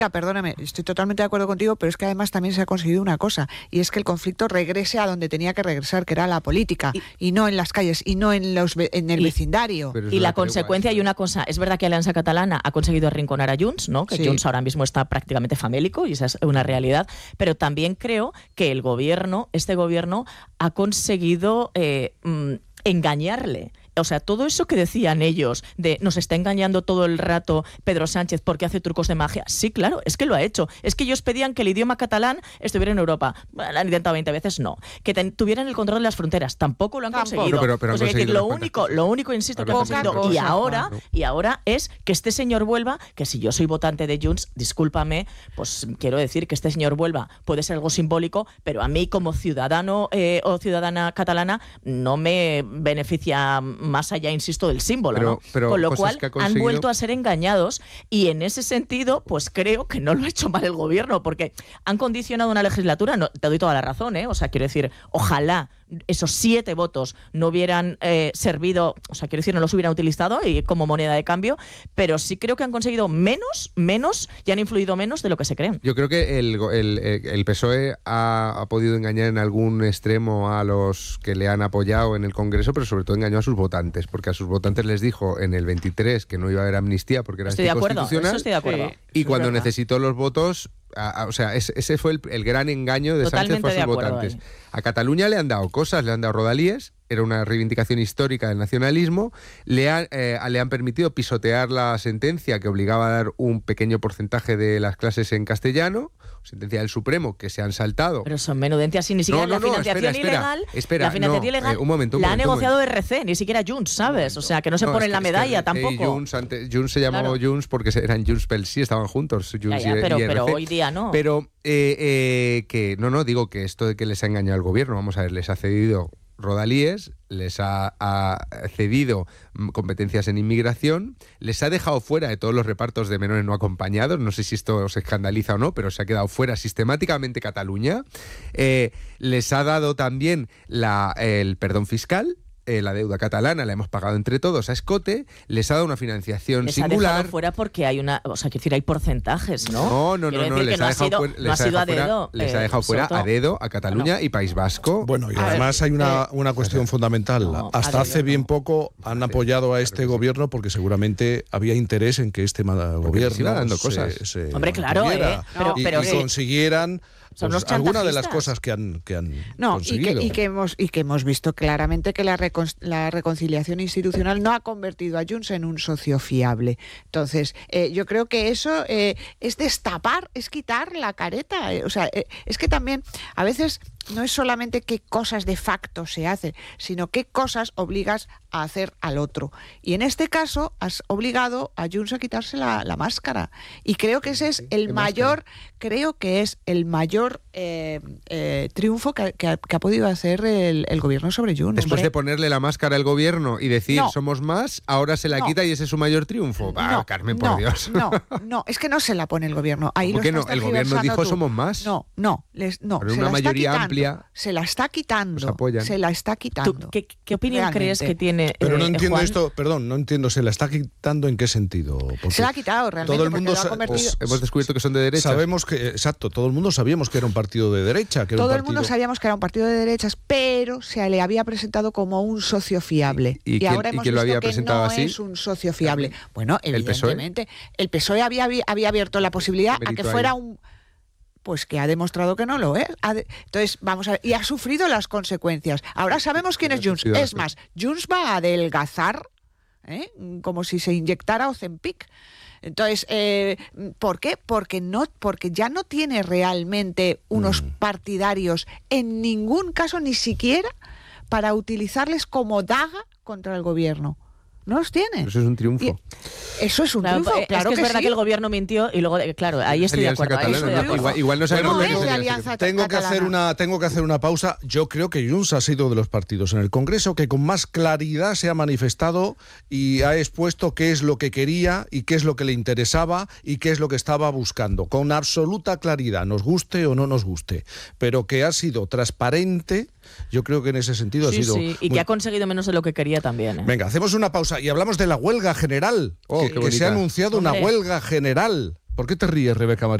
Perdóname, estoy totalmente de acuerdo contigo, pero es que además también se ha conseguido una cosa, y es que el conflicto regrese a donde tenía que regresar, que era la política, y no en las calles, y no en el vecindario. Y la consecuencia, y una cosa, es verdad que Alianza Catalana ha conseguido arrinconar a Junts, ¿no? Que sí. Junts ahora mismo está prácticamente famélico, y esa es una realidad, pero también creo que este gobierno ha conseguido engañarle. O sea, todo eso que decían ellos de nos está engañando todo el rato Pedro Sánchez porque hace trucos de magia. Sí, claro, es que lo ha hecho. Es que ellos pedían que el idioma catalán estuviera en Europa. Bueno, lo han intentado 20 veces, no. Que tuvieran el control de las fronteras. Tampoco lo han conseguido. Pero o sea, que lo único, insisto, que han conseguido. Y ahora es que este señor vuelva, que si yo soy votante de Junts, discúlpame, pues quiero decir que este señor vuelva puede ser algo simbólico, pero a mí como ciudadano o ciudadana catalana no me beneficia más allá, insisto, del símbolo, ¿no? Con lo cual han vuelto a ser engañados, y en ese sentido, pues creo que no lo ha hecho mal el gobierno, porque han condicionado una legislatura, no, te doy toda la razón, o sea, quiero decir, ojalá esos 7 votos no hubieran servido, o sea, quiero decir, no los hubieran utilizado y como moneda de cambio, pero sí creo que han conseguido menos y han influido menos de lo que se creen. Yo creo que el PSOE ha podido engañar en algún extremo a los que le han apoyado en el Congreso, pero sobre todo engañó a sus votantes, porque a sus votantes les dijo en el 23 que no iba a haber amnistía porque era anticonstitucional. Estoy de acuerdo. Sí, y cuando necesitó los votos, o sea, ese fue el gran engaño de Sánchez por sus votantes. Ahí. A Cataluña le han dado cosas, le han dado rodalíes, era una reivindicación histórica del nacionalismo, le han permitido pisotear la sentencia que obligaba a dar un pequeño porcentaje de las clases en castellano, sentencia del Supremo que se han saltado. Pero son menudencias y ni siquiera la financiación ilegal. La financiación ilegal la ha negociado RC, ni siquiera Junts, ¿sabes? O sea, que no se pone en la medalla tampoco. Junts se llamó Junts porque eran Junts pel Sí, estaban juntos. Junts pero hoy día no. Pero que no digo que esto de que les ha engañado el gobierno, vamos a ver, les ha cedido rodalíes, les ha cedido competencias en inmigración, les ha dejado fuera de todos los repartos de menores no acompañados, no sé si esto os escandaliza o no, pero se ha quedado fuera sistemáticamente Cataluña, les ha dado también el perdón fiscal, la deuda catalana la hemos pagado entre todos a escote, les ha dado una financiación singular. Les ha dejado fuera porque hay quiero decir, hay porcentajes, ¿no? No, les ha dejado fuera a dedo a Cataluña y País Vasco. Bueno, y además hay una cuestión fundamental. Hasta hace bien poco han apoyado a este gobierno porque seguramente había interés en que este gobierno iba dando cosas. Hombre, claro, pero consiguieran alguna de las cosas que han conseguido. Y que hemos visto claramente que la reconciliación institucional no ha convertido a Junts en un socio fiable. Entonces, yo creo que eso es destapar, es quitar la careta. O sea, es que también a veces no es solamente qué cosas de facto se hacen, sino qué cosas obligas a hacer al otro. Y en este caso has obligado a Junts a quitarse la máscara. Y creo que ese es el mayor triunfo que ha podido hacer el gobierno sobre Junts. Después de ponerle la máscara al gobierno y decir somos más, ahora se la quita y ese es su mayor triunfo. Carmen, por Dios. No, es que no se la pone el gobierno. Ahí ¿por qué no? El gobierno dijo somos más. No. Pero una mayoría amplia. Se la está quitando. Apoyan. Se la está quitando. ¿Qué opinión crees que tiene? Pero no entiendo Juan? Esto, perdón, no entiendo, ¿se la está quitando en qué sentido? Porque se la ha quitado realmente. Todo el mundo hemos descubierto que son de derecha. Sabemos que, exacto, todo el mundo sabíamos que era un partido de derecha. Todo el mundo sabíamos que era un partido de derechas, pero se le había presentado como un socio fiable. ¿Y ahora hemos quién lo había visto presentado que no así? Es un socio fiable. Bueno, evidentemente, el PSOE había abierto la posibilidad a que fuera un... Pues que ha demostrado que no lo es. Entonces, vamos a ver, y ha sufrido las consecuencias. Ahora sabemos quién es Junts. Es más, Junts va a adelgazar, como si se inyectara Ozempic. Entonces, ¿por qué? Porque ya no tiene realmente unos partidarios en ningún caso, ni siquiera para utilizarles como daga contra el gobierno. No los tiene. Pero eso es un triunfo. Eso es un triunfo, claro es que verdad sí. que el gobierno mintió y luego, claro, ahí estoy de acuerdo. Igual no sabemos tengo que hacer una pausa. Yo creo que Junts ha sido de los partidos en el Congreso que con más claridad se ha manifestado y ha expuesto qué es lo que quería y qué es lo que le interesaba y qué es lo que estaba buscando. Con absoluta claridad, nos guste o no nos guste. Pero que ha sido transparente. Yo creo que en ese sentido ha sido... Sí, y que ha conseguido menos de lo que quería también. Venga, hacemos una pausa y hablamos de la huelga general. Que se ha anunciado una huelga general. ¿Por qué te ríes, Rebeca María?